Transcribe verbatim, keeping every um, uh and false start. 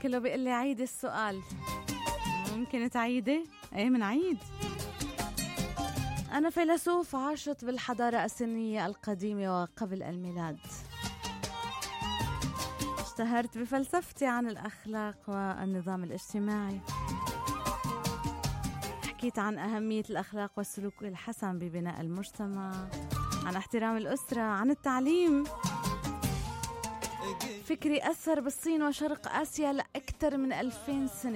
كله بيقول لي عيدي السؤال. ممكن تعيدي؟ ايه منعيد. أنا فيلسوف عاشت بالحضارة الصينية القديمة وقبل الميلاد. اشتهرت بفلسفتي عن الأخلاق والنظام الاجتماعي. حكيت عن أهمية الأخلاق والسلوك الحسن ببناء المجتمع، عن احترام الأسرة، عن التعليم. فكري أثر بالصين وشرق آسيا لأكثر من ألفين سنة.